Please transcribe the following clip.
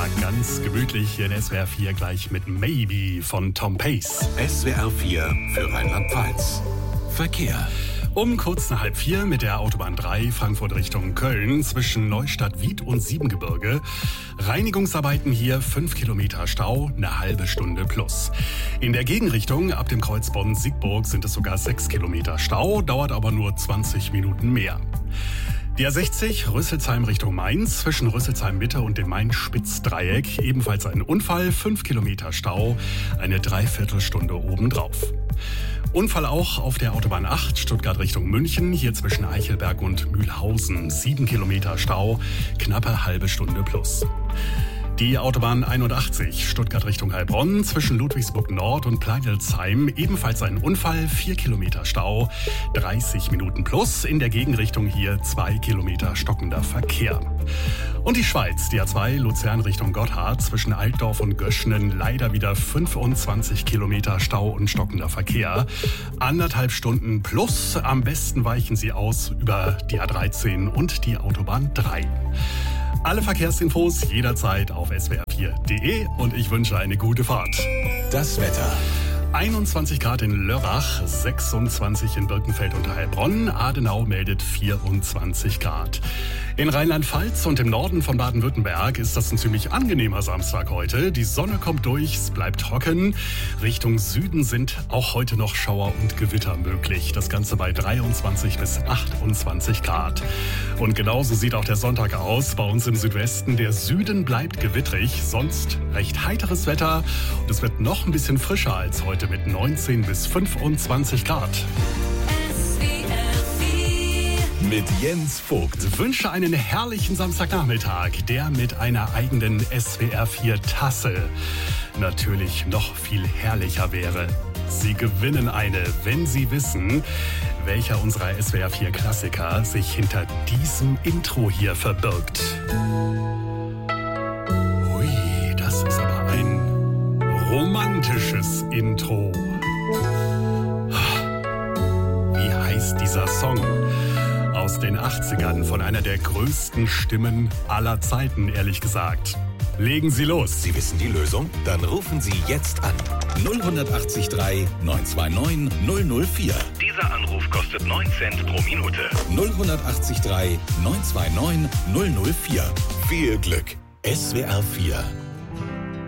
ganz gemütlich hier in SWR 4 gleich mit Maybe von Tom Pace. SWR 4 für Rheinland-Pfalz. Verkehr. Um kurz nach 3:30 mit der Autobahn 3 Frankfurt Richtung Köln zwischen Neustadt-Wied und Siebengebirge. Reinigungsarbeiten hier 5 Kilometer Stau, eine halbe Stunde plus. In der Gegenrichtung ab dem Kreuz Bonn-Siegburg sind es sogar 6 Kilometer Stau, dauert aber nur 20 Minuten mehr. Die A60 Rüsselsheim Richtung Mainz zwischen Rüsselsheim Mitte und dem Main-Spitz-Dreieck. Ebenfalls ein Unfall, 5 Kilometer Stau, eine Dreiviertelstunde obendrauf. Unfall auch auf der Autobahn 8 Stuttgart Richtung München, hier zwischen Eichelberg und Mühlhausen. 7 Kilometer Stau, knappe halbe Stunde plus. Die Autobahn 81 Stuttgart Richtung Heilbronn zwischen Ludwigsburg Nord und Pleinelsheim. Ebenfalls ein Unfall, 4 Kilometer Stau, 30 Minuten plus. In der Gegenrichtung hier 2 Kilometer stockender Verkehr. Und die Schweiz, die A2 Luzern Richtung Gotthard zwischen Altdorf und Göschenen leider wieder 25 Kilometer Stau und stockender Verkehr. 1,5 Stunden plus. Am besten weichen Sie aus über die A13 und die Autobahn 3. Alle Verkehrsinfos jederzeit auf swr4.de und ich wünsche eine gute Fahrt. Das Wetter. 21 Grad in Lörrach, 26 in Birkenfeld und Heilbronn, Adenau meldet 24 Grad. In Rheinland-Pfalz und im Norden von Baden-Württemberg ist das ein ziemlich angenehmer Samstag heute. Die Sonne kommt durch, es bleibt trocken. Richtung Süden sind auch heute noch Schauer und Gewitter möglich. Das Ganze bei 23 bis 28 Grad. Und genauso sieht auch der Sonntag aus. Bei uns im Südwesten, der Süden bleibt gewittrig, sonst recht heiteres Wetter. Und es wird noch ein bisschen frischer als heute mit 19 bis 25 Grad. Mit Jens Vogt. Wünsche einen herrlichen Samstagnachmittag, der mit einer eigenen SWR 4 Tasse natürlich noch viel herrlicher wäre. Sie gewinnen eine, wenn Sie wissen, welcher unserer SWR 4 Klassiker sich hinter diesem Intro hier verbirgt. Ui, das ist aber ein romantisches Intro. Wie heißt dieser Song? Aus den 80ern von einer der größten Stimmen aller Zeiten, ehrlich gesagt. Legen Sie los. Sie wissen die Lösung? Dann rufen Sie jetzt an. 0183 929 004. Dieser Anruf kostet 9 Cent pro Minute. 0183 929 004. Viel Glück. SWR 4